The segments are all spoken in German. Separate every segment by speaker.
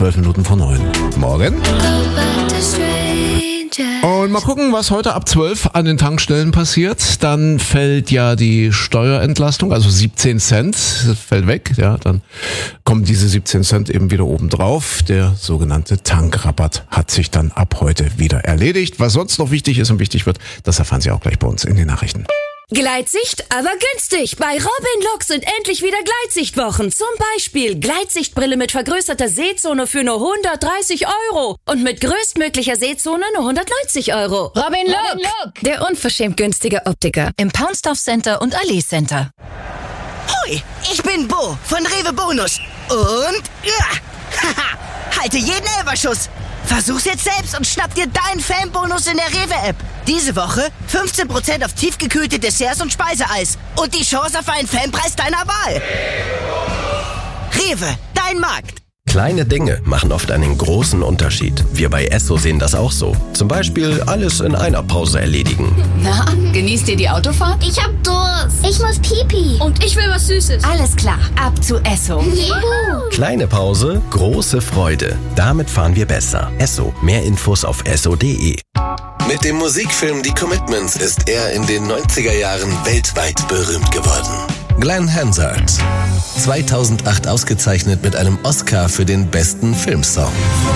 Speaker 1: 12 Minuten vor 9. Morgen. Und mal gucken, was heute ab 12 an den Tankstellen passiert. Dann fällt ja die Steuerentlastung, also 17 Cent, fällt weg. Ja, dann kommen diese 17 Cent eben wieder oben drauf. Der sogenannte Tankrabatt hat sich dann ab heute wieder erledigt. Was sonst noch wichtig ist und wichtig wird, das erfahren Sie auch gleich bei uns in den Nachrichten.
Speaker 2: Gleitsicht, aber günstig. Bei Robin Look sind endlich wieder Gleitsichtwochen. Zum Beispiel Gleitsichtbrille mit vergrößerter Sehzone für nur 130 € und mit größtmöglicher Sehzone nur 190 €. Robin Look, der unverschämt günstige Optiker im Paunsdorf Center und Allee Center.
Speaker 3: Hoi, ich bin Bo von Rewe Bonus und halte jeden Elferschuss. Versuch's jetzt selbst und schnapp dir deinen Fanbonus in der Rewe-App. Diese Woche 15% auf tiefgekühlte Desserts und Speiseeis und die Chance auf einen Fanpreis deiner Wahl. Rewe, dein Markt.
Speaker 4: Kleine Dinge machen oft einen großen Unterschied. Wir bei Esso sehen das auch so. Zum Beispiel alles in einer Pause erledigen.
Speaker 2: Na, genießt ihr die Autofahrt?
Speaker 5: Ich hab Durst. Ich muss Pipi.
Speaker 2: Und ich will was Süßes.
Speaker 5: Alles klar, ab zu Esso.
Speaker 4: Juhu. Kleine Pause, große Freude. Damit fahren wir besser. Esso. Mehr Infos auf esso.de.
Speaker 6: Mit dem Musikfilm Die Commitments ist er in den 90er Jahren weltweit berühmt geworden. Glenn Hansard. 2008 ausgezeichnet mit einem Oscar für den besten Filmsong.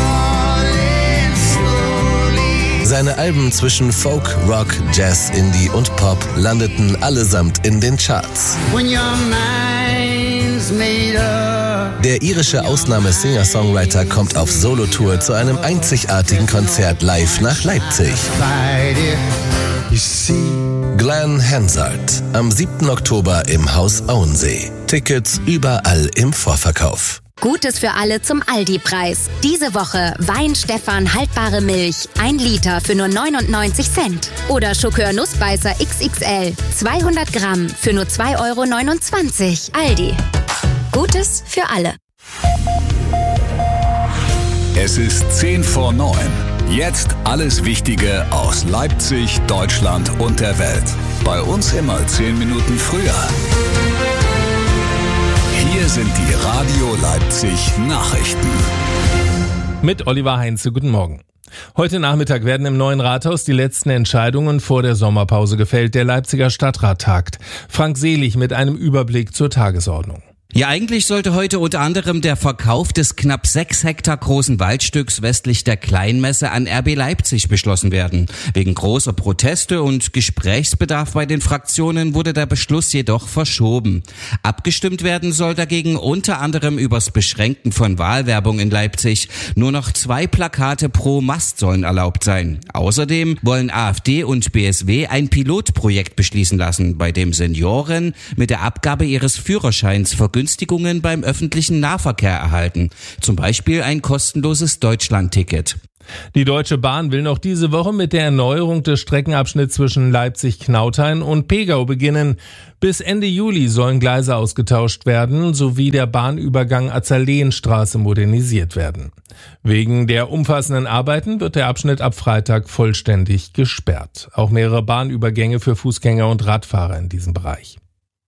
Speaker 6: Seine Alben zwischen Folk, Rock, Jazz, Indie und Pop landeten allesamt in den Charts. Der irische Ausnahme-Singer-Songwriter kommt auf Solotour zu einem einzigartigen Konzert live nach Leipzig. Glenn Hansard am 7. Oktober im Haus Auensee. Tickets überall im Vorverkauf.
Speaker 7: Gutes für alle zum Aldi-Preis. Diese Woche Wein-Stefan haltbare Milch, 1 Liter für nur 99 Cent. Oder Schokör-Nussbeißer XXL, 200 Gramm für nur 2,29 €. Aldi. Gutes für alle.
Speaker 8: Es ist 10 vor 9. Jetzt alles Wichtige aus Leipzig, Deutschland und der Welt. Bei uns immer 10 Minuten früher. Hier sind die Radio Leipzig Nachrichten.
Speaker 9: Mit Oliver Heinze, guten Morgen. Heute Nachmittag werden im neuen Rathaus die letzten Entscheidungen vor der Sommerpause gefällt. Der Leipziger Stadtrat tagt. Frank Selig mit einem Überblick zur Tagesordnung.
Speaker 10: Ja, eigentlich sollte heute unter anderem der Verkauf des knapp 6 Hektar großen Waldstücks westlich der Kleinmesse an RB Leipzig beschlossen werden. Wegen großer Proteste und Gesprächsbedarf bei den Fraktionen wurde der Beschluss jedoch verschoben. Abgestimmt werden soll dagegen unter anderem übers Beschränken von Wahlwerbung in Leipzig. Nur noch 2 Plakate pro Mast sollen erlaubt sein. Außerdem wollen AfD und BSW ein Pilotprojekt beschließen lassen, bei dem Senioren mit der Abgabe ihres Führerscheins Vergünstigungen beim öffentlichen Nahverkehr erhalten. Zum Beispiel ein kostenloses Deutschlandticket.
Speaker 9: Die Deutsche Bahn will noch diese Woche mit der Erneuerung des Streckenabschnitts zwischen Leipzig-Knauthain und Pegau beginnen. Bis Ende Juli sollen Gleise ausgetauscht werden, sowie der Bahnübergang Azaleenstraße modernisiert werden. Wegen der umfassenden Arbeiten wird der Abschnitt ab Freitag vollständig gesperrt. Auch mehrere Bahnübergänge für Fußgänger und Radfahrer in diesem Bereich.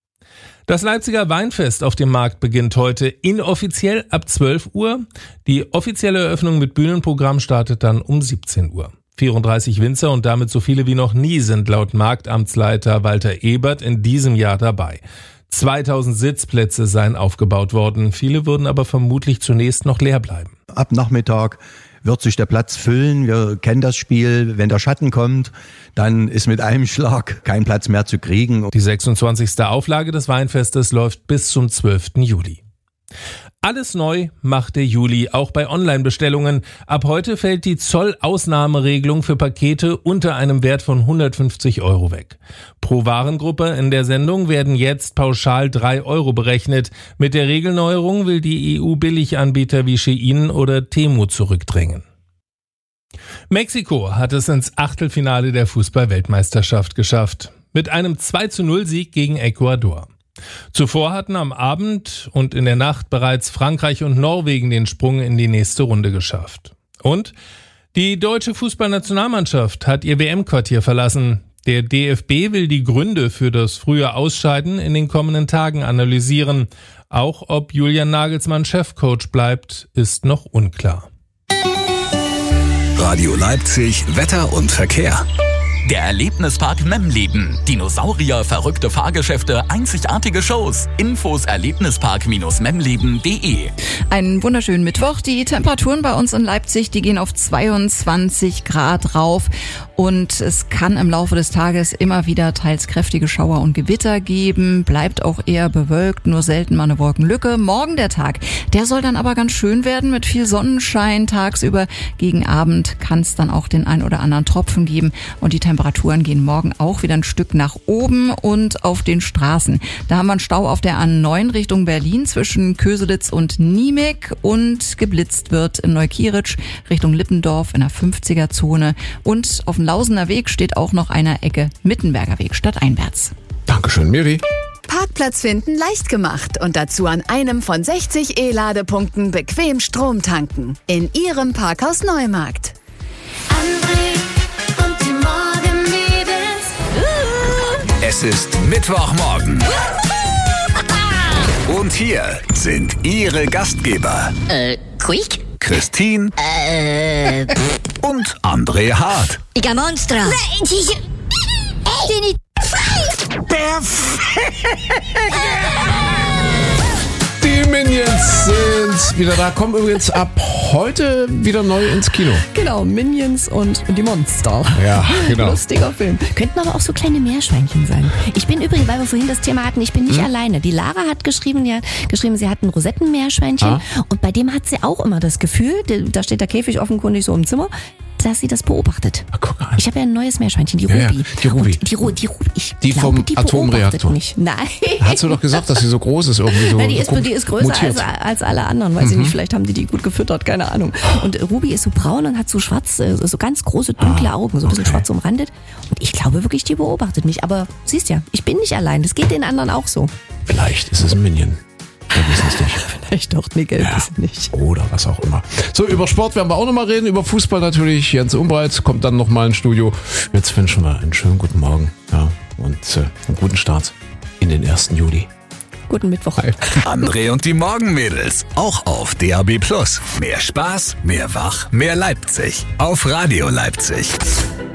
Speaker 9: Das Leipziger Weinfest auf dem Markt beginnt heute inoffiziell ab 12 Uhr. Die offizielle Eröffnung mit Bühnenprogramm startet dann um 17 Uhr. 34 Winzer und damit so viele wie noch nie sind laut Marktamtsleiter Walter Ebert in diesem Jahr dabei. 2000 Sitzplätze seien aufgebaut worden. Viele würden aber vermutlich zunächst noch leer bleiben.
Speaker 11: Ab Nachmittag wird sich der Platz füllen. Wir kennen das Spiel. Wenn der Schatten kommt, dann ist mit einem Schlag kein Platz mehr zu kriegen.
Speaker 9: Die 26. Auflage des Weinfestes läuft bis zum 12. Juli. Alles neu macht der Juli, auch bei Online-Bestellungen. Ab heute fällt die Zollausnahmeregelung für Pakete unter einem Wert von 150 € weg. Pro Warengruppe in der Sendung werden jetzt pauschal 3 € berechnet. Mit der Regelneuerung will die EU Billiganbieter wie Shein oder Temu zurückdrängen. Mexiko hat es ins Achtelfinale der Fußball-Weltmeisterschaft geschafft. Mit einem 2:0-Sieg gegen Ecuador. Zuvor hatten am Abend und in der Nacht bereits Frankreich und Norwegen den Sprung in die nächste Runde geschafft. Und die deutsche Fußballnationalmannschaft hat ihr WM-Quartier verlassen. Der DFB will die Gründe für das frühe Ausscheiden in den kommenden Tagen analysieren. Auch ob Julian Nagelsmann Chefcoach bleibt, ist noch unklar.
Speaker 8: Radio Leipzig, Wetter und Verkehr.
Speaker 12: Der Erlebnispark Memleben. Dinosaurier, verrückte Fahrgeschäfte, einzigartige Shows. Infos erlebnispark-memleben.de.
Speaker 13: Einen wunderschönen Mittwoch. Die Temperaturen bei uns in Leipzig, die gehen auf 22 Grad rauf. Und es kann im Laufe des Tages immer wieder teils kräftige Schauer und Gewitter geben. Bleibt auch eher bewölkt, nur selten mal eine Wolkenlücke. Morgen der Tag, der soll dann aber ganz schön werden mit viel Sonnenschein tagsüber. Gegen Abend kann es dann auch den ein oder anderen Tropfen geben. Und die Temperaturen gehen morgen auch wieder ein Stück nach oben und auf den Straßen. Da haben wir einen Stau auf der A9 Richtung Berlin zwischen Köselitz und Niemek und geblitzt wird in Neukieritsch Richtung Lippendorf in der 50er-Zone. Und auf dem Lausener Weg steht auch noch eine Ecke Mittenberger Weg stadteinwärts.
Speaker 1: Dankeschön, Miri.
Speaker 14: Parkplatz finden leicht gemacht und dazu an einem von 60 E-Ladepunkten bequem Strom tanken. In Ihrem Parkhaus Neumarkt.
Speaker 8: Es ist Mittwochmorgen. Und hier sind Ihre Gastgeber.
Speaker 15: Quick?
Speaker 8: Christine. Und André Hart.
Speaker 15: Ich ein Monster.
Speaker 1: Die Minions sind wieder da, kommen übrigens ab heute wieder neu ins Kino.
Speaker 13: Genau, Minions und die Monster.
Speaker 1: Ja, genau.
Speaker 13: Lustiger Film.
Speaker 16: Könnten aber auch so kleine Meerschweinchen sein. Ich bin übrigens, weil wir vorhin das Thema hatten, ich bin nicht alleine. Die Lara hat geschrieben, sie hat ein Rosettenmeerschweinchen und bei dem hat sie auch immer das Gefühl, da steht der Käfig offenkundig so im Zimmer, dass sie das beobachtet. Ich habe ja ein neues Meerschweinchen, die Ruby.
Speaker 1: Ja, die Ruby.
Speaker 16: Die
Speaker 1: vom Atomreaktor.
Speaker 16: Nein.
Speaker 1: Hast du doch gesagt, dass sie so groß ist irgendwie so.
Speaker 16: Nein, die ist größer als alle anderen, weiß ich nicht, vielleicht haben die gut gefüttert, keine Ahnung. Und Ruby ist so braun und hat so schwarz, so ganz große dunkle Augen, so ein bisschen schwarz umrandet. Und ich glaube wirklich, die beobachtet mich. Aber siehst ja, ich bin nicht allein, das geht den anderen auch so.
Speaker 1: Vielleicht ist es ein Minion. Wir wissen es nicht.
Speaker 13: Vielleicht doch, nee, gelb ist nicht.
Speaker 1: Oder was auch immer. So, über Sport werden wir auch nochmal reden, über Fußball natürlich. Jens Umbreit kommt dann nochmal ins Studio. Jetzt wünschen wir einen schönen guten Morgen und einen guten Start in den 1. Juli.
Speaker 13: Guten Mittwoch.
Speaker 8: André und die Morgenmädels, auch auf DAB+. Mehr Spaß, mehr Wach, mehr Leipzig. Auf Radio Leipzig.